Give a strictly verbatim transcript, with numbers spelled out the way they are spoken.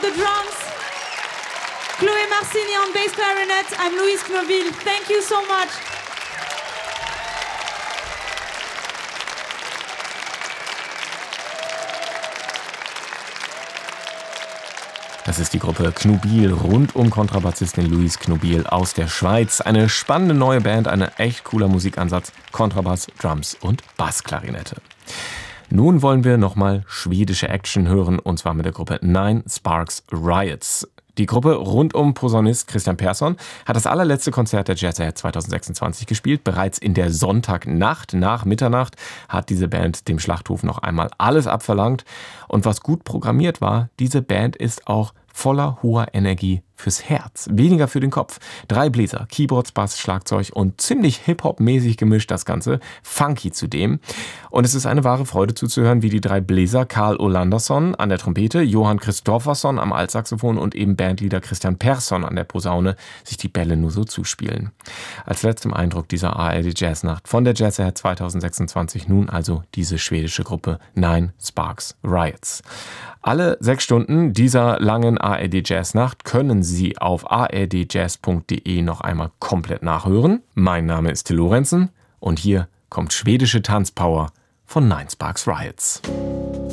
the drums, Chloé Marcini on bass clarinet. I'm Louise Knobil. Thank you so much. Das ist die Gruppe Knobil rund um Kontrabassistin Louise Knobil aus der Schweiz. Eine spannende neue Band, ein echt cooler Musikansatz. Kontrabass, Drums und Bassklarinette. Nun wollen wir nochmal schwedische Action hören, und zwar mit der Gruppe Nine Sparks Riots. Die Gruppe rund um Posaunist Christian Persson hat das allerletzte Konzert der Jazz Ahead zwanzig sechsundzwanzig gespielt. Bereits in der Sonntagnacht nach Mitternacht hat diese Band dem Schlachthof noch einmal alles abverlangt. Und was gut programmiert war, diese Band ist auch voller hoher Energie fürs Herz, weniger für den Kopf. Drei Bläser, Keyboards, Bass, Schlagzeug und ziemlich Hip-Hop-mäßig gemischt das Ganze, funky zudem. Und es ist eine wahre Freude zuzuhören, wie die drei Bläser Karl Olandersson an der Trompete, Johan Kristoffersson am Altsaxophon und eben Bandleader Christian Persson an der Posaune sich die Bälle nur so zuspielen. Als letztem Eindruck dieser A R D Jazznacht von der Jazz Ahead zwanzig sechsundzwanzig nun also diese schwedische Gruppe Nine Sparks Riots. Alle sechs Stunden dieser langen A R D Jazznacht können Sie auf a r d jazz punkt d e noch einmal komplett nachhören. Mein Name ist Till Lorenzen und hier kommt schwedische Tanzpower von Nine Sparks Riots.